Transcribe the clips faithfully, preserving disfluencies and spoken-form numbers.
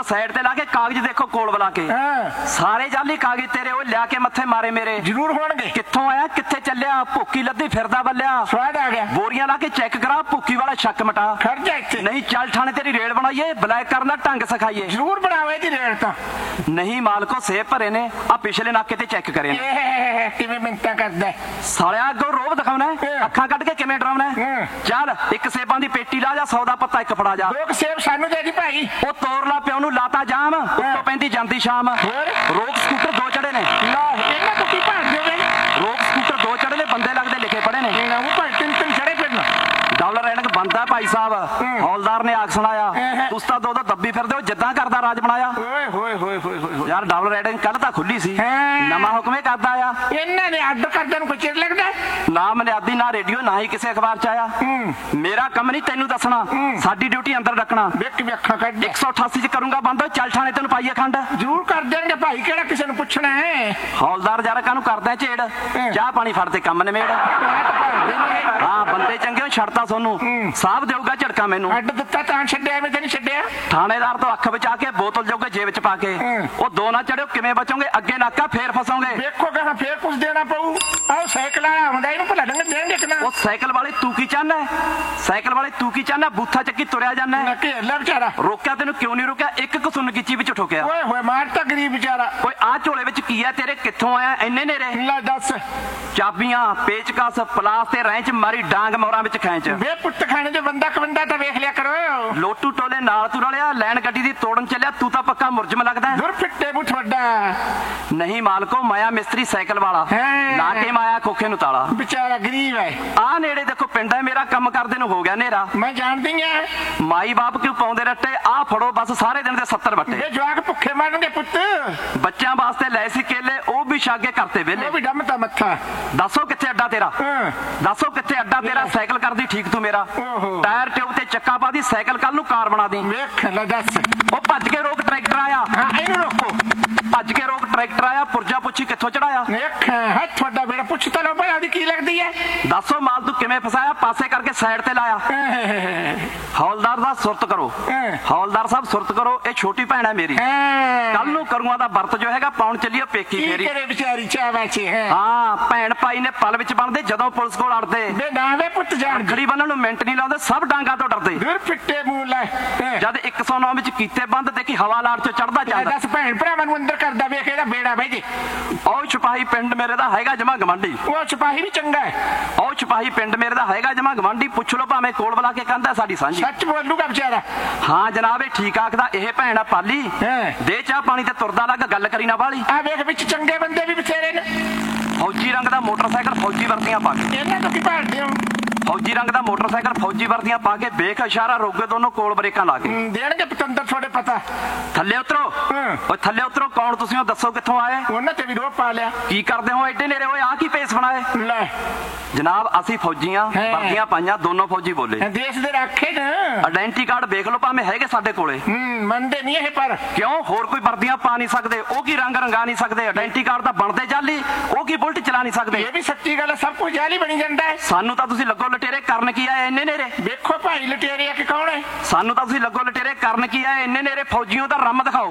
Side ते ला के कागज देखो कोल बुला के सारे जाली कागज तेरे वो लिया के मत्थे मारे मेरे जरूर होणगे। कित्थों आया कित्थे चलिया भुक्की लद्दी फिरदा बल्लिया स्वाद आ गया बोरियां ला के चेक करा भुक्की वाला शक मटा खड़ जा इत्थे नहीं चल थाने तेरी रेल बनाइए ब्लैक करना ढंग सिखाइए जरूर बनावे जी रेल तो नहीं मालको सेब भरे ने आ पिछले नाके ते चेक करे ने किवें मिंटा करदा सालिया अगों रोब दिखाउना अखां कढ के किवें डराउना चल एक सेबां दी पेटी ला जा सौ दा पत्ता एक फड़ा जा लोग सेब सानू दे दी भाई ओ तोर ला पिओ नू लाता जाम उत्तों पैंदी ਜਾਂਦੀ शाम रोक स्कूटर दो चढ़े ने ला इन्हां तो की भाग देवे रोक स्कूटर दो चढ़े ने बंदे लगदे लिखे पड़े ने ना वो भाई तीन तीन चढ़े फिरना डॉलर एनक बनदा भाई साहब हौलदार ने आख सुनाया तुस तां दो दो दब्बी फिरदे हो जिद्दां करदा राज बनाया ओए होए होए होए यार डॉलर एडिंग कल तां खुली सी नवां हुक्म करदा आ इन्हां ने आर्डर करदे नूं कोई चिर लगदा ना मनियादी ना रेडियो ना ही किसी अखबार च आया मेरा कम नहीं तेनू दसना साडी ड्यूटी अंदर रखना वेख के अखां कढ एक सौ अठासी च करूंगा बंद चल थाने तेनू पाइए खंड जरूर कर देंगे भाई केड़ा किसी नूं पुछना है हौलदार जरा कानू करदा छेड़ चाह पानी फड़ते कम निमेड़ हां बंदे चंगे छड़ता सोनू साहब देऊगा झड़का मैनू अड्ड दित्ता तां छड्डिया मैं ते नहीं छड्डिया थानेदार तो अख बचा के बोतल जोगे जेब च पाके ओ दो ना चढ़ियो किवें बचोगे अगे नाका फेर फसोगे देखो कहां फेर कुछ देना पऊ आओ साइकिल वाला आउंदा इनू भला डंग देंगे कि ना ओ साइकिल वाले तू की चाहना है साइकिल वाले तू की चाहना बूथा चक्की तुरया जाना है के ला बेचारा रोकिया तेनू क्यों नहीं रोकिया एक कसून गिच्ची विच ठोकिया ओए होए मारता गरीब बेचारा ओए आ झोले विच की है तेरे कित्थों आया इन्ने नेरे ला दस चाबियां पेचकस पलास ते रैंच मारी डांग मोरा विच खैंच वे पुੱਤ खाने जो बंदा कवंदा ਤਾਂ ਵੇਖ ਲਿਆ ਕਰੋ ਲੋਟੂ ਟੋਲੇ ਨਾਲ ਤੂੰ ਰਲਿਆ ਲੈਣ ਗੱਡੀ ਦੀ ਤੋੜਨ ਚੱਲਿਆ ਤੂੰ ਤਾਂ ਪੱਕਾ ਮੁਰਜਮ ਲੱਗਦਾ ਦੁਰ ਫਿੱਟੇ ਬੂ ਤੁਹਾਡਾ ਨਹੀਂ ਮਾਲਕੋ ਮਾਇਆ ਮਿਸਤਰੀ ਸਾਈਕਲ ਵਾਲਾ ਲਾ ਕੇ ਮਾਇਆ ਖੋਖੇ ਨੂੰ ਤਾਲਾ ਵਿਚਾਰਾ ਗਰੀਬ ਹੈ ਆ ਨੇੜੇ ਦੇਖੋ ਪਿੰਡ ਹੈ ਮੇਰਾ ਕੰਮ ਕਰਦੇ ਨੂੰ ਹੋ ਗਿਆ ਨੇਰਾ ਮੈਂ ਜਾਣਦੀ ਆ ਮਾਈ ਬਾਪ ਕਿਉਂ ਪਾਉਂਦੇ ਰੱਟੇ ਆ ਫੜੋ ਬਸ ਸਾਰੇ ਦਿਨ ਦੇ ਸੱਤਰ ਵੱਟੇ ਇਹ ਜਵਾਕ ਭੁੱਖੇ ਮਰਨਗੇ ਪੁੱਤ ਬੱਚਿਆਂ ਵਾਸਤੇ ਲੈ ਸੀ ਕੇਲੇ ਉਹ ਵੀ ਛਾਗੇ ਕਰਤੇ ਵੇਲੇ ਉਹ ਵੀ ਡੰਮਤਾ ਮੱਥਾ ਦੱਸੋ ਕਿੱਥੇ ਅੱਡਾ ਤੇਰਾ ਦੱਸੋ ਕਿੱਥੇ ਅੱਡਾ ਤੇਰਾ ਸਾਈਕਲ ਕਰਦੀ ਠੀਕ ਤੂੰ ਮੇਰਾ ਟਾਇਰ ਟਿਊਬ ਤੇ ਚੱਕਾ ਪਾ ਦੀ ਸਾਈਕਲ ਕੱਲ ਨੂੰ ਕਾਰ ਬਣਾ ਦੀ ਵੇਖ ਲੈ ਦੱਸ ਉਹ ਭੱਜ ਕੇ ਰੋਕ ਟਰੈਕਟਰ ਆਇਆ ਹਾਂ ਇਹਨੂੰ ਰੋਕੋ ਭੱਜ ਕੇ ਰੋਕ ਟਰੈਕਟਰ ਆਇਆ ਪੁਰਜਾ ਪੁੱਛੀ ਕਿੱਥੋਂ ਚੜਾਇਆ ਵੇਖ ਹੈ ਤੁਹਾਡਾ ਬੇੜਾ ਪੁੱਛ ਤਾ ਲੋ ਭਾਈ ਆਦੀ ਕੀ ਲੱਗਦੀ ਹੈ ਦੱਸੋ ਮਾਲ ਤੂੰ ਕਿਵੇਂ ਫਸਾਇਆ ਪਾਸੇ ਕਰਕੇ ਸਾਈਡ ਤੇ ਲਾਇਆ ਹੌਲਦਾਰ ਦਾ ਸੁਰਤ ਕਰੋ ਹੌਲਦਾਰ ਸਾਹਿਬ ਸੁਰਤ ਕਰੋ ਇਹ ਛੋਟੀ ਭੈਣ ਹੈ ਮੇਰੀ ਕੱਲ ਨੂੰ ਕਰੂਆਂ ਦਾ ਵਰਤ ਜੋ ਹੈਗਾ ਪਾਉਣ ਚੱਲੀਏ ਪੇਕੀ ਫੇਰੀ ਕੀ ਕਰੇ ਵਿਚਾਰੀ ਚਾਵਾ ਚ ਹੈ ਹਾਂ ਭੈਣ ਭਾਈ ਨੇ ਪਲ ਵਿੱਚ ਬਣਦੇ ਜਦੋਂ ਪੁਲਿਸ ਕੋਲ ਅੜਦੇ ਬੇ ਨਾ ਵੇ ਪੁੱਤ ਜਾਣ ਖੜੀ ਬੰਨਣ ਨੂੰ ਮਿੰਟ ਨਹੀਂ ਲਾਉਂਦੇ ਸਭ ਡਾਂਗਾ ਤੋਂ ਡਰਦੇ ਦੁਰ ਫਿੱਟੇ ਮੂੰਹ ਲੈ ਜਦ ਇੱਕ ਸੌ ਨੌ ਵਿੱਚ ਕੀਤੇ ਬੰਦ ਤੇ ਕੀ ਹਵਾ ਲਾੜ ਚੋਂ ਚੜਦਾ ਜਾਂਦਾ ਦੱਸ ਭੈਣ ਭਰਾਵਾਂ ਨੂੰ ਅੰਦਰ ਕਰਦਾ ਵੇਖ ਇਹਦਾ ਬੇੜਾ ਬਈ ਜੀ ਉਹ ਸਿਪਾਹੀ ਪਿੰਡ ਮੇਰੇ ਦਾ ਹੈਗਾ ਜਮਾ ਗਵਾਂਢੀ ਉਹ ਸਿਪਾਹੀ ਵੀ ਚੰਗਾ ਹੈ ਉਹ ਸਿਪਾਹੀ ਪਿੰਡ ਮੇਰੇ ਦਾ ਹੈਗਾ ਜਮਾ ਗਵਾਂਢੀ ਪੁੱਛ ਲੋ ਭਾਵੇਂ ਕੋਲ ਬੁਲਾ ਕੇ ਕਹਿੰਦਾ ਸਾਡੀ ਸਾਂਝੀ ਸੱਚ ਬੋਲੂਗਾ ਵਿਚਾਰਾ ਹਾਂ ਜਨਾਬ ਇਹ ਠੀਕ ਆਖਦਾ ਇਹ ਭੈਣ ਆ ਪਾਲੀ ਦੇ ਚਾਹ ਪਾਣੀ ਤੇ ਤੁਰਦਾ ਲੱਗ ਗੱਲ ਕਰੀ ਨਾ ਵਾਲੀ ਆ ਵੇਖ ਵਿੱਚ ਚੰਗੇ ਬੰਦੇ ਵੀ ਬਥੇਰੇ ਨੇ ਫੌਜੀ ਰੰਗ ਦਾ ਮੋਟਰਸਾਈਕਲ ਫੌਜੀ ਵਰਦੀਆਂ ਪਾ ਕੇ ਇਹਨਾਂ ਤੋਂ ਕੀ ਭਾਲਦੇ ਹੋ ਫੌਜੀ ਰੰਗ ਦਾ ਮੋਟਰਸਾਈਕਲ ਫੌਜੀ ਵਰਦੀਆਂ ਪਾ ਕੇ ਬੇਖ ਇਸ਼ਾਰਾ ਰੋਗੇ ਦੋਨੋਂ ਕੋਲ ਬ੍ਰੇਕਾਂ ਲਾ ਕੇ ਦੇਣਗੇ ਪਤੰਦਰ ਤੁਹਾਡੇ ਪਤਾ ਥੱਲੇ ਉਤਰੋ ਓਏ ਥੱਲੇ ਉਤਰੋ ਕੌਣ ਤੁਸੀਂ ਹੋ ਦੱਸੋ ਕਿੱਥੋਂ ਆਏ ਉਹਨਾਂ ਤੇ ਵੀ ਰੋਪ ਪਾ ਲਿਆ ਕੀ ਕਰਦੇ ਹੋ ਐਡੇ ਨੇਰੇ ਓਏ ਆ ਕੀ ਪੇਸ ਬਣਾਏ ਲੈ ਜਨਾਬ ਅਸੀਂ ਫੌਜੀਆਂ ਵਰਦੀਆਂ ਪਾਈਆਂ ਦੋਨੋਂ ਫੌਜੀ ਬੋਲੇ ਦੇਸ਼ ਦੇ ਰੱਖੇ ਨਾ ਆਇਡੈਂਟੀ ਕਾਰਡ ਵੇਖ ਲਓ ਭਾਵੇਂ ਹੈਗੇ ਸਾਡੇ ਕੋਲੇ ਮੰਨਦੇ ਨਹੀਂ ਇਹ ਪਰ ਕਿਉਂ ਹੋਰ ਕੋਈ ਵਰਦੀਆਂ ਪਾ ਨਹੀਂ ਸਕਦੇ ਉਹ ਕੀ ਰੰਗ ਰੰਗਾ ਨਹੀਂ ਸਕਦੇ ਆਇਡੈਂਟੀ ਕਾਰਡ ਤਾਂ ਬਣਦੇ ਜਾਲੀ ਉਹ ਕੀ ਬੁਲਟ ਚਲਾ ਨਹੀਂ ਸਕਦੇ ਇਹ ਵੀ ਸੱਚੀ ਗੱਲ ਸਭ ਕੁਝ ਜਾਲੀ ਬਣੀ ਜਾਂਦਾ ਹੈ ਸਾਨੂੰ ਤਾਂ ਤੁਸੀਂ ਲੱਗੋ ਲਟੇਰੇ ਕਰਨ ਕੀ ਆਏ ਇੰਨੇ ਨੇਰੇ ਵੇਖੋ ਭਾਈ ਲਟੇਰੇ ਆ ਕਿ ਕੌਣ ਹੈ ਸਾਨੂੰ ਤਾਂ ਤੁਸੀਂ ਲੱਗੋ ਲਟੇਰੇ ਕਰਨ ਕੀ ਆਏ ਇੰਨੇ ਨੇਰੇ ਫੌਜੀਆਂ ਦਾ ਰੰਮ ਦਿਖਾਓ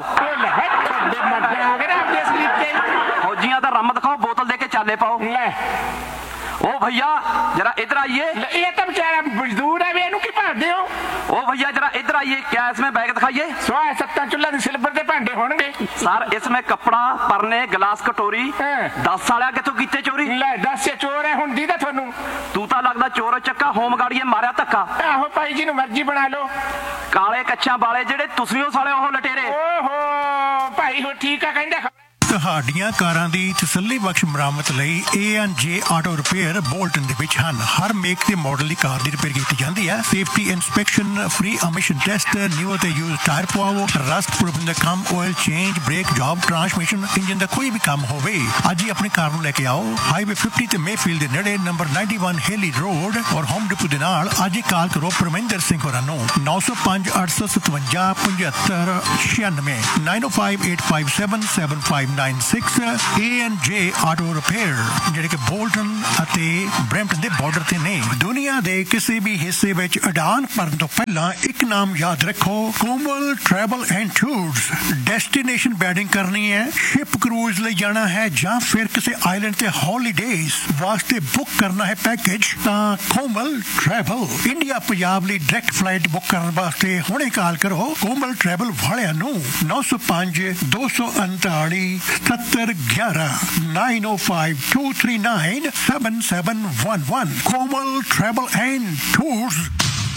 ਫੌਜੀਆਂ ਦਾ ਰੰਮ ਦਿਖਾਓ ਬੋਤਲ ਦੇ ਕੇ ਚਾਲੇ ਪਾਓ ਲੈ ओ भैया जरा इधर आइए ये तो बेचारा मजदूर है ਇਹਨੂੰ ਕੀ ਭਾਲਦੇ ਹੋ ओ भैया जरा इधर आइए क्या इसमें बैग दिखाइए सौ सत्ता चुल्ला ਦੇ सिल्वर ਦੇ ਭਾਂਡੇ ਹੋਣਗੇ सर इसमें कपड़ा परने गिलास कटोरी दस वाला किथों कीते चोरी ਲੈ दस ਚੋਰ ਹੈ ਹੁੰਦੀ ਤਾਂ ਤੁਹਾਨੂੰ तू ਤਾਂ ਲੱਗਦਾ ਚੋਰ ਚੱਕਾ ਹੋਮ ਗਾੜੀਏ ਮਾਰਿਆ ਧੱਕਾ ਆਹੋ ਭਾਈ ਜੀ ਨੂੰ ਮਰਜ਼ੀ ਬਣਾ ਲਓ ਕਾਲੇ ਕੱਚਾਂ ਵਾਲੇ ਜਿਹੜੇ ਤੁਸੀਂ ਉਹ ਸਾਲੇ ਉਹ ਲਟੇਰੇ ਓਹੋ ਭਾਈ ਹੋ ਠੀਕ ਆ ਕਹਿੰਦਾ ਤੁਹਾਡੀਆਂ ਕਾਰਾਂ ਦੀ ਤਸੱਲੀ ਬਖਸ਼ ਮੁਰੰਮਤ ਲਈ ਏ ਐਂਡ ਜੇ ਆਟੋ ਰਿਪੇਅਰ ਬੋਲਟਨ ਦੇ ਵਿੱਚ ਹਨ। ਹਰ ਮੇਕ ਤੇ ਮਾਡਲ ਦੀ ਕਾਰ ਦੀ ਰਿਪੇਅਰ ਕੀਤੀ ਜਾਂਦੀ ਹੈ। Safety inspection, free emission test, new ਤੇ ਯੂਜ਼ ਟਾਇਰ ਪਵਾਓ, ਰਸਟ ਪ੍ਰੂਫਿੰਗ ਦਾ ਕੰਮ, oil change, break job, transmission, engine ਦਾ ਕੋਈ ਵੀ ਕੰਮ ਹੋਵੇ, ਅੱਜ ਹੀ ਆਪਣੀ ਕਾਰ ਨੂੰ ਲੈ ਕੇ ਆਓ। ਹਾਈਵੇ ਫਿਫਟੀ ਤੇ ਮੇਫੀਲਡ ਦੇ ਨੇੜੇ number ninety one Haley road ਔਰ ਹੋਮ ਡਿਪੂ ਦੇ ਨਾਲ ਅੱਜ ਹੀ ਕਾਲ ਕਰੋ ਪਰਮਿੰਦਰ ਸਿੰਘ ਹੋਰਾਂ ਨੂੰ ਨੌ ਸੌ ਪੰਜ ਅੱਠ ਸੌ ਸਤਵੰਜਾ ਪਝੱਤਰ ਛਿਆਨਵੇਂ nine O five eight five seven seven five nine nine six A and J auto repair, ਜਿਹੜੇ ਕਿ ਬੋਲਟਨ ਅਤੇ ਬਰੈਂਪਟਨ ਦੇ ਬਾਰਡਰ ਤੇ ਨੇ। ਦੁਨੀਆ ਦੇ ਕਿਸੇ ਵੀ ਹਿੱਸੇ ਵਿੱਚ ਉਡਾਨ ਭਰਨ ਤੋਂ ਪਹਿਲਾਂ ਇੱਕ ਨਾਮ ਯਾਦ ਰੱਖੋ, ਕੋਮਲ travel and tours. Destination wedding ਕਰਨੀ ਹੈ, ਸ਼ਿਪ ਕਰੂਜ਼ ਲਈ ਜਾਣਾ ਹੈ ਜਾਂ ਫਿਰ ਕਿਸੇ ਆਈਲੈਂਡ ਤੇ ਹੌਲੀਡੇਜ਼ ਵਾਸਤੇ ਬੁੱਕ ਕਰਨਾ ਹੈ ਪੈਕੇਜ, ਤਾਂ ਕੋਮਲ ਟਰੈਵਲ। ਇੰਡੀਆ ਪੰਜਾਬ ਲਈ ਡਾਇਰੈਕਟ ਫਲਾਈਟ ਬੁੱਕ ਕਰਨ ਵਾਸਤੇ ਹੁਣੇ ਕਾਲ ਕਰੋ ਕੋਮਲ ਟਰੈਵਲ ਵਾਲਿਆਂ ਨੂੰ ਨੌ ਸੌ ਪੰਜ ਦੋ ਸੌ ਉਨਤਾਲੀ ਸੱਤਰ ਗਿਆਰਾਂ nine O five two three nine seven seven one one. Komal travel and tours.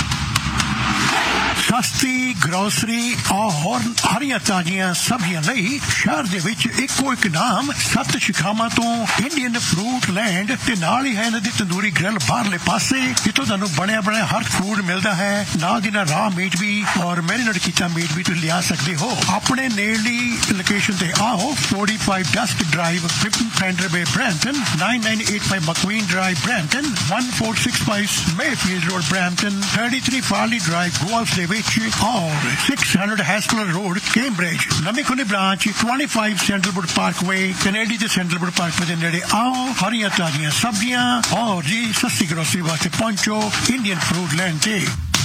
ਸਸਤੀ ਗਰੋਸਰੀ ਔਰ ਹਰੀਆਂ ਤਾਜ਼ੀਆਂ ਸਬਜ਼ੀਆਂ ਲਈ ਸ਼ਹਿਰ ਦੇ ਵਿੱਚ ਇੱਕੋ ਇੱਕ ਨਾਮ ਸੱਤ ਸ਼ਿਖਾਵਾਂ ਤੋਂ ਇੰਡੀਅਨ ਫਰੂਟ ਲੈਂਡ, ਤੇ ਨਾਲ ਹੀ ਹੈ ਇਹਨਾਂ ਦੀ ਤੰਦੂਰੀ ਗ੍ਰਿਲ ਬਾਹਰਲੇ ਪਾਸੇ, ਜਿੱਥੋਂ ਤੁਹਾਨੂੰ ਬਣਿਆ ਬਣਿਆ ਹਰ ਫੂਡ ਮਿਲਦਾ ਹੈ, ਨਾਲ ਦੀ ਨਾਲ ਰਾਹ ਮੀਟ ਵੀ ਔਰ ਮੈਰੀਨੇਟ ਕੀਤਾ ਮੀਟ ਵੀ ਤੁਸੀਂ ਲਿਆ ਸਕਦੇ ਹੋ। ਆਪਣੇ ਨੇੜਲੀ ਲੋਕੇਸ਼ਨ ਤੇ ਆਓ, forty five ਡਸਕ drive, fifteen fender ਵੇ Brampton, nine nine eight five ਮਕਵੀਨ drive Brampton, one four six five Mayfield road Brampton, thirty three ਫਾਰਲੀ drive golf ਦੇ ਵਿੱਚ, और सिक्स हंड्रेड हैस्कलर रोड कैम्ब्रिज। नवी खुली branch twenty five सेंट्रलवुड Parkway Kennedy के सेंट्रलवुड Parkway के नेड़े आओ। हरियां ताजियां सब्जियां और जी सस्ती ग्रोसरी वास्ते पहुंचो इंडियन फ्रूट लैंड ते।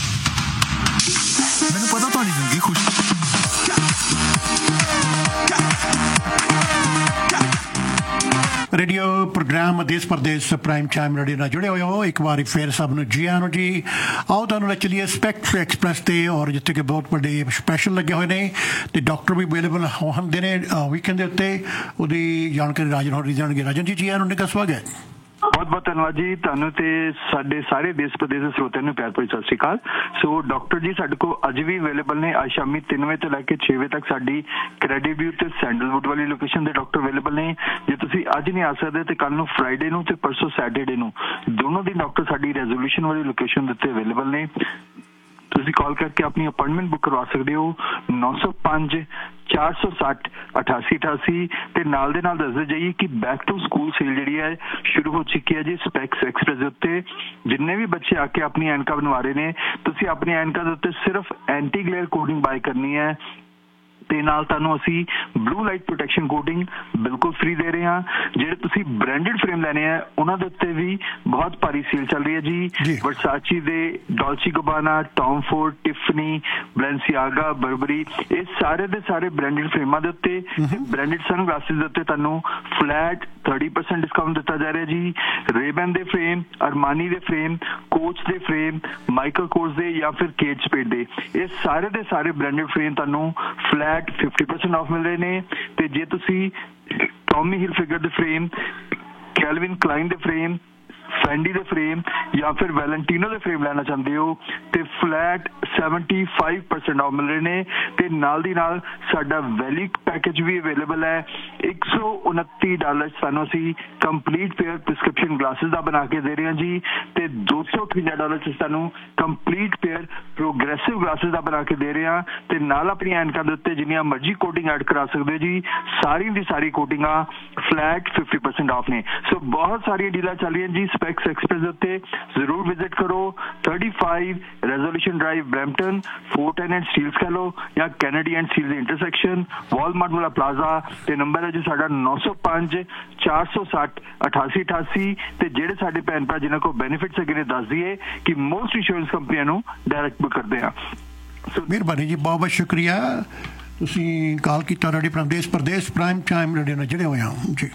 मैंने पता तो नहीं जिंदगी खुश रेडियो प्रोग्राम देश परदेश प्राइम टाइम रेडियो ਨਾਲ ਜੁੜੇ ਹੋਏ ਹੋ। ਇੱਕ ਵਾਰੀ ਫਿਰ ਸਭ ਨੂੰ ਜੀ ਆਇਆਂ ਨੂੰ ਜੀ। ਆਓ ਤੁਹਾਨੂੰ ਲੈ ਚਲੀਏ ਸਪੈਕਟਰ ਐਕਸਪ੍ਰੈਸ ਤੇ, ਔਰ ਜਿੱਥੇ ਕਿ ਬਹੁਤ ਵੱਡੇ ਸਪੈਸ਼ਲ ਲੱਗੇ ਹੋਏ ਨੇ ਤੇ ਡਾਕਟਰ ਵੀ ਅਵੇਲੇਬਲ ਹੁੰਦੇ ਨੇ ਵੀਕਐਂਡ ਦੇ ਉੱਤੇ। ਉਹਦੀ ਜਾਣਕਾਰੀ ਰਾਜਨ ਹੋਰੀ ਦੇਣਗੇ। ਰਾਜਨ ਜੀ, ਜੀ ਆਇਆਂ ਨੂੰ, ਨਿੱਘਾ ਸਵਾਗਤ। ਬਹੁਤ ਬਹੁਤ ਧੰਨਵਾਦ ਜੀ ਤੁਹਾਨੂੰ ਤੇ ਸਾਡੇ ਸਾਰੇ ਦੇਸ਼ ਪ੍ਰਦੇਸ਼ ਦੇ ਸਰੋਤਿਆਂ ਨੂੰ ਪਿਆਰ ਭਰੀ ਸਤਿ ਸ਼੍ਰੀ ਅਕਾਲ। ਸੋ ਡਾਕਟਰ ਜੀ ਸਾਡੇ ਕੋਲ ਅੱਜ ਵੀ ਅਵੇਲੇਬਲ ਨੇ। ਅੱਜ ਸ਼ਾਮੀ ਤਿੰਨ ਵਜੇ ਤੋਂ ਲੈ ਕੇ ਛੇ ਵਜੇ ਤੱਕ ਸਾਡੀ ਕ੍ਰੈਡਿਟ ਵਿਊ ਤੇ ਸੈਂਡਲਵੁੱਡ ਵਾਲੀ ਲੋਕੇਸ਼ਨ ਦੇ ਡਾਕਟਰ ਅਵੇਲੇਬਲ ਨੇ। ਜੇ ਤੁਸੀਂ ਅੱਜ ਨਹੀਂ ਆ ਸਕਦੇ ਤੇ ਕੱਲ ਨੂੰ ਫਰਾਈਡੇ ਨੂੰ ਤੇ ਪਰਸੋਂ ਸੈਟਰਡੇ ਨੂੰ ਦੋਨੋਂ ਦਿਨ ਡਾਕਟਰ ਸਾਡੀ ਰੈਜ਼ੋਲੂਸ਼ਨ ਵਾਲੀ ਲੋਕੇਸ਼ਨ ਦੇ ਉੱਤੇ ਅਵੇਲੇਬਲ ਨੇ। ਤੁਸੀਂ ਕਾਲ ਕਰਕੇ ਆਪਣੀ ਅਪਾਇੰਟਮੈਂਟ ਬੁੱਕ ਕਰਵਾ ਸਕਦੇ ਹੋ ਨੌ ਸੌ ਪੰਜ ਚਾਰ ਸੌ ਸੱਠ ਅਠਾਸੀ ਅਠਾਸੀ। ਤੇ ਨਾਲ ਦੇ ਨਾਲ ਦੱਸਦੇ ਜਾਈਏ ਕਿ ਬੈਕ ਟੂ ਸਕੂਲ ਸੇਲ ਜਿਹੜੀ ਹੈ ਸ਼ੁਰੂ ਹੋ ਚੁੱਕੀ ਹੈ ਜੀ ਸਪੈਕਸ ਐਕਸਪ੍ਰੈਸ ਦੇ ਉੱਤੇ। ਜਿੰਨੇ ਵੀ ਬੱਚੇ ਆ ਕੇ ਆਪਣੀ ਐਨਕਾਂ ਬਣਵਾ ਰਹੇ ਨੇ, ਤੁਸੀਂ ਆਪਣੀ ਐਨਕਾਂ ਦੇ ਉੱਤੇ ਸਿਰਫ ਐਂਟੀ ਗਲੇਅਰ ਕੋਟਿੰਗ ਬਾਏ ਕਰਨੀ ਹੈ ਤੇ ਨਾਲ ਤੁਹਾਨੂੰ ਅਸੀਂ ਬਲੂ ਲਾਈਟ ਪ੍ਰੋਟੈਕਸ਼ਨ ਕੋਟਿੰਗ ਬਿਲਕੁਲ ਫ੍ਰੀ ਦੇ ਰਹੇ ਹਾਂ। ਜਿਹੜੇ ਤੁਸੀਂ ਬ੍ਰਾਂਡਡ ਫਰੇਮ ਲੈਣੇ ਆ ਉਹਨਾਂ ਦੇ ਉੱਤੇ ਵੀ ਬਹੁਤ ਭਾਰੀ ਸੇਲ ਚੱਲ ਰਹੀ ਹੈ ਜੀ। ਵਰਸਾਚੀ ਦੇ, ਡੋਲਚੀ ਗਬਾਨਾ, ਟੌਮ ਫੋਰਡ, ਟਿਫਨੀ, ਬਲੈਂਸੀਆਗਾ, ਬਰਬਰੀ, ਇਹ ਸਾਰੇ ਦੇ ਸਾਰੇ ਬ੍ਰਾਂਡਡ ਫਰੇਮਾਂ ਦੇ ਉੱਤੇ ਬ੍ਰਾਂਡਡ ਸਨ ਗਲਾਸਿਸ ਦੇ ਉੱਤੇ ਤੁਹਾਨੂੰ ਫਲੈਟ ਥਰਟੀ ਪਰਸੈਂਟ ਡਿਸਕਾਊਂਟ ਦਿੱਤਾ ਜਾ ਰਿਹਾ ਜੀ। ਰੇਬਨ ਦੇ ਫਰੇਮ, ਅਰਮਾਨੀ ਦੇ ਫਰੇਮ, ਕੋਚ ਦੇ ਫਰੇਮ, ਮਾਈਕਲ ਕੋਰਸ ਦੇ ਜਾਂ ਫਿਰ ਕੇਟ ਸਪੇਡ ਦੇ, ਇਹ ਸਾਰੇ ਦੇ ਸਾਰੇ ਬ੍ਰਾਂਡਡ ਫਰੇਮ ਤੁਹਾਨੂੰ ਫਲੈਟ ਫਿਫਟੀ ਪਰਸੈਂਟ ਆਫ ਮਿਲ ਰਹੇ ਨੇ। ਤੇ ਜੇ ਤੁਸੀਂ ਟੌਮੀ ਹਿਲਫਿਗਰ ਦੇ ਫਰੇਮ, ਕੈਲਵਿਨ ਕਲਾਈਨ ਦੇ ਫਰੇਮ, ਫੈਂਡੀ ਦੇ ਫਰੇਮ ਜਾਂ ਫਿਰ ਵੈਲੈਂਟੀਨੋ ਦੇ ਫਰੇਮ ਲੈਣਾ ਚਾਹੁੰਦੇ ਹੋ ਤੇ flat seventy five percent off ਮਿਲ ਰਹੇ ਨੇ। ਤੇ ਨਾਲ ਦੀ ਨਾਲ ਸਾਡਾ ਵੈਲੀ ਪੈਕੇਜ ਵੀ ਅਵੇਲੇਬਲ ਹੈ। ਇੱਕ ਸੌ ਉਨੱਤੀ ਡਾਲਰ ਸਾਨੂੰ ਅਸੀਂ ਕੰਪਲੀਟ ਪੇਅਰ ਪ੍ਰਿਸਕ੍ਰਿਪਸ਼ਨ ਗਲਾਸਿਸ ਦਾ ਬਣਾ ਕੇ ਦੇ ਰਹੇ ਹਾਂ ਜੀ। ਤੇ ਦੋ ਸੌ ਅਠਵੰਜਾ ਡਾਲਰ ਚ ਸਾਨੂੰ ਕੰਪਲੀਟ ਪੇਅਰ ਪ੍ਰੋਗਰੈਸਿਵ ਗਲਾਸਿਸ ਦਾ ਬਣਾ ਕੇ ਦੇ ਰਹੇ ਹਾਂ। ਤੇ ਨਾਲ ਆਪਣੀ ਐਨਕਾਂ ਦੇ ਉੱਤੇ ਜਿੰਨੀਆਂ ਮਰਜ਼ੀ ਕੋਟਿੰਗ ਐਡ ਕਰਾ ਸਕਦੇ ਹੋ ਜੀ। ਸਾਰੀ ਦੀ ਸਾਰੀ ਕੋਟਿੰਗਾਂ ਫਲੈਟ ਫਿਫਟੀ ਪਰਸੈਂਟ ਆਫ ਨੇ। ਸੋ ਬਹੁਤ ਸਾਰੀਆਂ ਡੀਲਾਂ ਚੱਲ ਰਹੀਆਂ ਜੀ ਸਪੈਕਸ ਐਕਸਪ੍ਰੈਸ ਦੇ ਉੱਤੇ। ਜ਼ਰੂਰ ਵਿਜ਼ਿਟ ਕਰੋ। Thirty five resolution drive Brampton, fort and Steeles ਕਹਿ ਲਓ ਜਾਂ Kennedy and Steeles intersection, Walmart ਵਾਲਾ ਪਲਾਜ਼ਾ। ਤੇ ਨੰਬਰ ਹੈ ਜੀ ਸਾਡਾ ਨੌ ਸੌ ਪੰਜ ਚਾਰ ਸੌ ਸੱਠ ਅਠਾਸੀ ਅਠਾਸੀ। ਤੇ ਜਿਹੜੇ ਸਾਡੇ ਭੈਣ ਭਰਾ ਜਿਨ੍ਹਾਂ ਕੋਲ ਬੈਨੀਫਿਟਸ ਹੈਗੇ ਨੇ ਦੱਸ ਦਈਏ ਕਿ ਮੋਸਟ ਇੰਸ਼ੋਰੈਂਸ ਕੰਪਨੀਆਂ ਨੂੰ ਡਾਇਰੈਕਟ ਬੁੱਕ ਕਰਦੇ ਆ। ਮਿਹਰਬਾਨੀ ਜੀ, ਬਹੁਤ ਬਹੁਤ ਸ਼ੁਕਰੀਆ। ਤੁਸੀਂ ਕਾਲ ਕੀਤਾ radio Pradesh Pradesh prime time radio ਨਾਲ ਜੁੜੇ ਹੋਏ ਹੋ ਜੀ।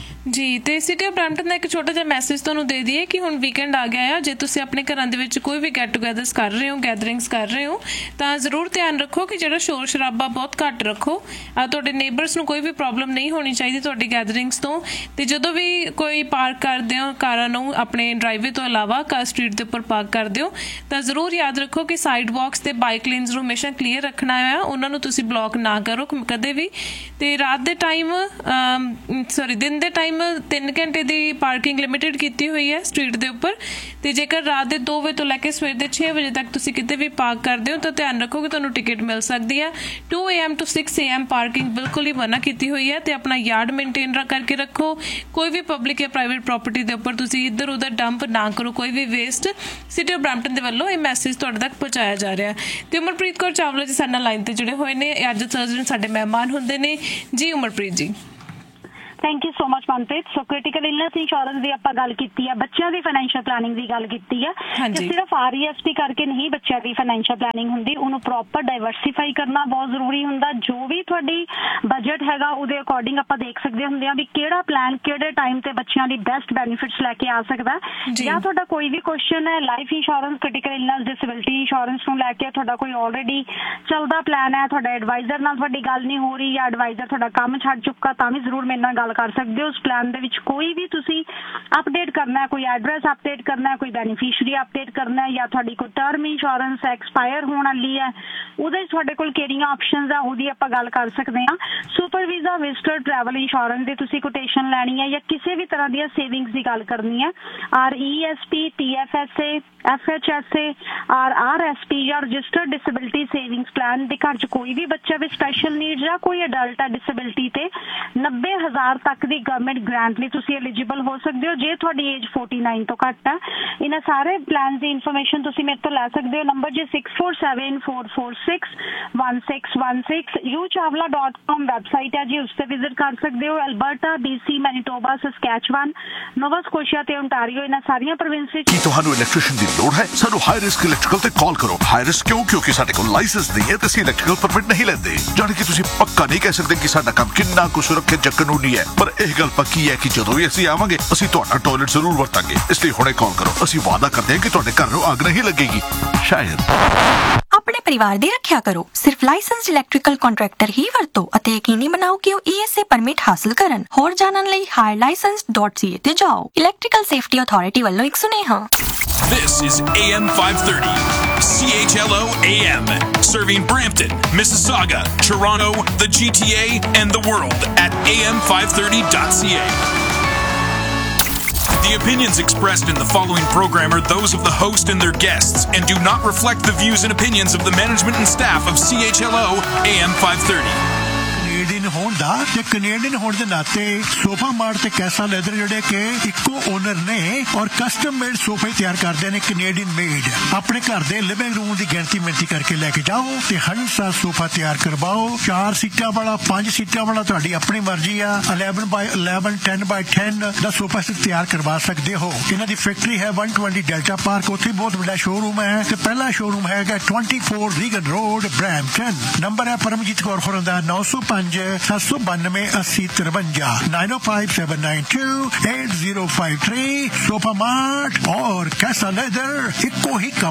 ਜੀ ਤੇ ਸਿਟੀ ਆਫ ਬਰੈਂਪਟਨ ਦਾ ਇੱਕ ਛੋਟਾ ਜਿਹਾ ਮੈਸੇਜ ਤੁਹਾਨੂੰ ਦੇ ਦਈਏ ਕਿ ਹੁਣ ਵੀਕਐਂਡ ਆ ਗਿਆ ਆ। ਜੇ ਤੁਸੀਂ ਆਪਣੇ ਘਰਾਂ ਦੇ ਵਿੱਚ ਕੋਈ ਵੀ ਗੈਟ ਟੂਗੈਦਰਸ ਕਰ ਰਹੇ ਹੋ, ਗੈਦਰਿੰਗਸ ਕਰ ਰਹੇ ਹੋ, ਤਾਂ ਜ਼ਰੂਰ ਧਿਆਨ ਰੱਖੋ ਕਿ ਜਿਹੜਾ ਸ਼ੋਰ ਸ਼ਰਾਬਾ ਬਹੁਤ ਘੱਟ ਰੱਖੋ। ਤੁਹਾਡੇ ਨੇਬਰਸ ਨੂੰ ਕੋਈ ਵੀ ਪ੍ਰੋਬਲਮ ਨਹੀਂ ਹੋਣੀ ਚਾਹੀਦੀ ਤੁਹਾਡੀ ਗੈਦਰਿੰਗਸ ਤੋਂ। ਤੇ ਜਦੋਂ ਵੀ ਕੋਈ ਪਾਰਕ ਕਰਦੇ ਹੋ ਕਾਰਾਂ ਨੂੰ ਆਪਣੇ ਡਰਾਈਵੇ ਤੋਂ ਇਲਾਵਾ ਕਾਰ ਸਟਰੀਟ ਦੇ ਉੱਪਰ ਪਾਰਕ ਕਰਦੇ ਹੋ, ਤਾਂ ਜ਼ਰੂਰ ਯਾਦ ਰੱਖੋ ਕਿ ਸਾਈਡ ਵਾਕਸ ਤੇ ਬਾਈਕ ਲੇਨਸ ਨੂੰ ਹਮੇਸ਼ਾ ਕਲੀਅਰ ਰੱਖਣਾ ਆ। ਉਹਨਾਂ ਨੂੰ ਤੁਸੀਂ ਬਲੌਕ ਨਾ ਕਰੋ ਕਦੇ ਵੀ। ਤੇ ਰਾਤ ਦੇ ਟਾਈਮ ਸੌਰੀ ਦਿਨ ਦੇ ਟਾਈਮ ਤਿੰਨ ਘੰਟੇ ਦੀ ਪਾਰਕਿੰਗ ਲਿਮਿਟਡ ਕੀਤੀ ਹੋਈ ਹੈ ਸਟਰੀਟ ਦੇ ਉੱਪਰ। ਤੇ ਜੇਕਰ ਰਾਤ ਦੇ ਦੋ ਵਜੇ ਤੋਂ ਲੈ ਕੇ ਸਵੇਰ ਦੇ ਛੇ ਵਜੇ ਤੱਕ ਤੁਸੀਂ ਕਿਤੇ ਵੀ ਪਾਰਕ ਕਰਦੇ ਹੋ ਤਾਂ ਧਿਆਨ ਰੱਖੋ ਕਿ ਤੁਹਾਨੂੰ ਟਿਕਟ ਮਿਲ ਸਕਦੀ ਹੈ। To A M two six A M parking ਬਿਲਕੁਲ ਹੀ ਮਨਾ ਕੀਤੀ ਹੋਈ ਹੈ। ਤੇ ਆਪਣਾ ਯਾਰਡ ਮੇਨਟੇਨ ਕਰਕੇ ਰੱਖੋ। ਕੋਈ ਵੀ ਪਬਲਿਕ ਜਾਂ ਪ੍ਰਾਈਵੇਟ ਪ੍ਰੋਪਰਟੀ ਦੇ ਉੱਪਰ ਤੁਸੀਂ ਇੱਧਰ ਉੱਧਰ ਡੰਪ ਨਾ ਕਰੋ ਕੋਈ ਵੀ ਵੇਸਟ। ਸਿਟੀ ਆਫ ਬਰੈਂਪਟਨ ਦੇ ਵੱਲੋਂ ਇਹ ਮੈਸੇਜ ਤੁਹਾਡੇ ਤੱਕ ਪਹੁੰਚਾਇਆ ਜਾ ਰਿਹਾ। ਤੇ ਉਮਰਪ੍ਰੀਤ ਕੌਰ ਚਾਵਲਾ ਜੀ ਸਾਡੇ ਨਾਲ ਲਾਈਨ ਤੇ ਜੁੜੇ ਹੋਏ ਨੇ। ਅੱਜ ਥਰਸਡੇ ਸਾਡੇ ਮਹਿਮਾਨ ਹੁੰਦੇ ਨੇ ਜੀ। ਉਮਰਪ੍ਰੀਤ ਜੀ, thank you so much Manpreet. So critical illness insurance ਦੀ ਆਪਾਂ ਗੱਲ ਕੀਤੀ ਹੈ, ਬੱਚਿਆਂ ਦੀ ਫਾਈਨੈਂਸ਼ੀਅਲ ਪਲੈਨਿੰਗ ਦੀ ਗੱਲ ਕੀਤੀ ਹੈ ਕਿ ਸਿਰਫ ਆਰ ਈ ਐਸ ਪੀ ਕਰਕੇ ਨਹੀਂ ਬੱਚਿਆਂ ਦੀ ਫਾਈਨੈਂਸ਼ੀਅਲ ਪਲੈਨਿੰਗ ਹੁੰਦੀ, ਉਹਨੂੰ ਪ੍ਰੋਪਰ ਡਾਈਵਰਸੀਫਾਈ ਕਰਨਾ ਬਹੁਤ ਜ਼ਰੂਰੀ ਹੁੰਦਾ। ਜੋ ਵੀ ਤੁਹਾਡੀ ਬਜਟ ਹੈਗਾ ਉਹਦੇ ਅਕੋਰਡਿੰਗ ਆਪਾਂ ਦੇਖ ਸਕਦੇ ਹੁੰਦੇ ਆ ਵੀ ਕਿਹੜਾ ਪਲਾਨ ਕਿਹੜੇ ਟਾਈਮ ਤੇ ਬੱਚਿਆਂ ਦੀ ਬੈਸਟ ਬੈਨੀਫਿਟਸ ਲੈ ਕੇ ਆ ਸਕਦਾ। ਜਾਂ ਤੁਹਾਡਾ ਕੋਈ ਵੀ ਕੁਐਸਚਨ ਹੈ life insurance, critical illness, disability insurance ਨੂੰ ਲੈ ਕੇ, ਤੁਹਾਡਾ ਕੋਈ ਆਲਰੇਡੀ ਚੱਲਦਾ ਪਲਾਨ ਹੈ, ਤੁਹਾਡਾ ਐਡਵਾਈਜ਼ਰ ਨਾਲ ਤੁਹਾਡੀ ਗੱਲ ਨਹੀਂ ਹੋ ਰਹੀ ਜਾਂ ਐਡਵਾਈਜ਼ਰ ਤੁਹਾਡਾ ਕੰਮ ਛੱਡ ਚੁੱਕਾ, ਤਾਂ ਵੀ ਜ਼ਰੂਰ ਮੇਰੇ ਨਾਲ ਗੱਲ ਕਰ ਸਕਦੇ ਹੋ। ਉਸ ਪਲਾਨ ਦੇ ਵਿੱਚ ਕੋਈ ਵੀ ਤੁਸੀਂ ਅਪਡੇਟ ਕਰਨਾ, ਕੋਈ ਐਡਰੈਸ ਅਪਡੇਟ ਕਰਨਾ, ਕੋਈ ਬੈਨੀਫੀਸ਼ੀਅਰੀ ਅਪਡੇਟ ਕਰਨਾ, ਜਾਂ ਤੁਹਾਡੀ ਕੋਈ ਟਰਮ ਇੰਸ਼ੋਰੈਂਸ ਐਕਸਪਾਇਰ ਹੋਣ ਵਾਲੀ ਹੈ, ਉਹਦੇ ਤੁਹਾਡੇ ਕੋਲ ਕਿਹੜੀਆਂ ਆਪਸ਼ਨਸ ਆ ਉਹਦੀ ਆਪਾਂ ਗੱਲ ਕਰ ਸਕਦੇ ਹਾਂ। Super visa, visitor travel insurance ਦੀ ਤੁਸੀਂ ਕੋਟੇਸ਼ਨ ਲੈਣੀ ਹੈ ਜਾਂ ਕਿਸੇ ਵੀ ਤਰ੍ਹਾਂ ਦੀਆਂ ਸੇਵਿੰਗਸ ਦੀ ਗੱਲ ਕਰਨੀ ਹੈ, R E S P, T F S A, F H S A, R R S P ਜਾਂ ਰਜਿਸਟਰਡ ਡਿਸੇਬਿਲਿਟੀ ਸੇਵਿੰਗਸ ਪਲਾਨ ਦੇ ਘਰ 'ਚ ਕੋਈ ਵੀ ਬੱਚਾ ਵੀ ਸਪੈਸ਼ਲ ਨੀਡ ਜਾਂ ਕੋਈ ਅਡਲਟ ਹੈ ਡਿਸੇਬਿਲਿਟੀ ਤੇ ਨੱਬੇ ਹਜ਼ਾਰ ਤੱਕ ਦੀ ਗਵਰਨਮੈਂਟ ਗ੍ਰਾਂਟ ਲਈ ਤੁਸੀਂ ਐਲੀਜੀਬਲ ਹੋ ਸਕਦੇ ਹੋ ਜੇ ਤੁਹਾਡੀ ਏਜ ਫੋਰਟੀ ਨਾਈਨ ਤੋਂ ਘੱਟ ਹੈ। ਇਹਨਾਂ ਸਾਰੇ ਪਲਾਨ ਦੀ ਇਨਫੋਰਮੇਸ਼ਨ ਤੁਸੀਂ ਮੇਰੇ ਤੋਂ ਲੈ ਸਕਦੇ ਹੋ। Number G six four seven four four six one six one six you Chawla dot com website ਹੈ ਜੀ, ਉਸ ਤੇ ਵਿਜ਼ਿਟ ਕਰ ਸਕਦੇ ਹੋ। Alberta, B C, Manitoba, Saskatchewan, ਨੋਵਾ ਸਕੋਸ਼ੀਆ ਤੇ ਓਨਟਾਰੀਓ, ਇਹਨਾਂ ਸਾਰੀਆਂ ਪ੍ਰੋਵਿੰਸ ਕੀ ਤੁਹਾਨੂੰ ਇਲੈਕਟ੍ਰੀਸ਼ੀਅਨ ਦੀ ਲੋੜ ਹੈ? ਸਾਨੂੰ ਹਾਈ ਰਿਸਕ ਇਲੈਕਟ੍ਰੀਕਲ ਤੇ ਕਾਲ ਕਰੋ। ਹਾਈ ਰਿਸਕ ਕਿਉਂ? ਕਿਉਂਕਿ ਸਾਡੇ ਕੋਲ ਲਾਇਸੈਂਸ ਨਹੀਂ ਹੈ ਤੇ ਅਸੀਂ ਇਲੈਕਟ੍ਰੀਕਲ ਪਰਮਿਟ ਨਹੀਂ ਲੈਂਦੇ। ਜਾਣੀ ਕਿ ਤੁਸੀਂ ਪੱਕਾ ਨਹੀਂ ਕਹਿ ਸਕਦੇ ਕਿ ਸਾਡਾ ਕੰਮ ਕਿੰਨਾ ਕੁ ਸੁਰੱਖਿਅਤ ਜਾਂ ਕਾਨੂੰਨੀ ਹੈ, ਪਰ ਇਹ ਗੱਲ ਪੱਕੀ ਹੈ ਕਿ ਜਦੋਂ ਵੀ ਅਸੀਂ ਆਵਾਂਗੇ ਅਸੀਂ ਤੁਹਾਡਾ ਟਾਇਲਟ ਜ਼ਰੂਰ ਵਰਤਾਂਗੇ। ਇਸ ਲਈ ਹੁਣੇ ਕਾਲ ਕਰੋ। ਅਸੀਂ ਵਾਅਦਾ ਕਰਦੇ ਹਾਂ ਕਿ ਤੁਹਾਡੇ ਘਰ ਨੂੰ ਅੱਗ ਨਹੀਂ ਲੱਗੇਗੀ। ਸ਼ਾਇਦ ਆਪਣੇ ਪਰਿਵਾਰ ਦੀ ਰੱਖਿਆ ਕਰੋ। ਸਿਰਫ ਲਾਇਸੈਂਸਡ ਇਲੈਕਟ੍ਰੀਕਲ ਕੰਟਰੈਕਟਰ ਹੀ ਵਰਤੋ ਅਤੇ ਯਕੀਨੀ ਬਣਾਓ ਕਿ ਉਹ ਈ ਐਸ ਏ ਪਰਮਿਟ ਹਾਸਲ ਕਰਨ। ਹੋਰ ਜਾਣਨ ਲਈ ਹਾਇਰ ਲਾਇਸੈਂਸ ਡਾਟ ਸੀ ਏ ਤੇ ਜਾਓ। ਇਲੈਕਟ੍ਰੀਕਲ ਸੇਫਟੀ ਅਥਾਰਟੀ ਵੱਲੋਂ ਇੱਕ ਸੁਨੇਹਾ। This is A M five thirty, C H L O A M, serving Brampton, Mississauga, Toronto, the G T A, and the world at A M five thirty dot C A. The opinions expressed in the following program are those of the host and their guests and do not reflect the views and opinions of the management and staff of C H L O A M five thirty. Canadian ਹੋਣ ਦਾ ਤੇ Canadian ਹੋਣ ਦੇ ਨਾਤੇ sofa mart ਤੇ ਕੈਸਾ leather ਜਿਹੜੇ ਕਿ ਇੱਕੋ ਓਨਰ ਨੇ ਔਰ ਕਸਟਮ ਮੇਡ ਸੋਫੇ ਤਿਆਰ ਕਰਦੇ ਨੇ ਕੈਨੇਡੀਅਨ ਮੇਡ। ਆਪਣੇ ਘਰ ਦੇ ਲਿਵਿੰਗ ਰੂਮ ਦੀ ਗਿਣਤੀ ਮਿਣਤੀ ਕਰਕੇ ਲੈ ਕੇ ਜਾਓ ਤੇ ਹੰਸਾ ਸੋਫਾ ਤਿਆਰ ਕਰਵਾਓ। ਚਾਰ ਸੀਟਾਂ ਵਾਲਾ, ਪੰਜ ਸੀਟਾਂ ਵਾਲਾ, ਤੁਹਾਡੀ ਆਪਣੀ ਮਰਜ਼ੀ ਆ। ਇਲੈਵਨ ਬਾਈ ਇਲੈਵਨ, ਟੈਨ ਬਾਈ ਟੈਨ ਦਾ ਸੋਫਾ ਤਿਆਰ ਕਰਵਾ ਸਕਦੇ ਹੋ। ਇਹਨਾਂ ਦੀ ਫੈਕਟਰੀ ਹੈ ਵਨ ਟਵੈਂਟੀ ਡੈਲਟਾ ਪਾਰਕ, ਉੱਥੇ ਬਹੁਤ ਵੱਡਾ ਸ਼ੋਰੂਮ ਹੈ ਤੇ ਪਹਿਲਾ ਸ਼ੋਰੂਮ ਹੈਗਾ twenty four Reagan road, Brampton. Number ਹੈ ਪਰਮਜੀਤ ਕੌਰ ਹੋਰਾਂ ਦਾ ਨੌ ਸੌ ਪੰਜ ਸੱਤ ਸੌ ਬਾਨਵੇਂ अस्सी तिरवंजा nine O five seven nine to eight zero five three. Sofa mart और कैसा लेदर इको ही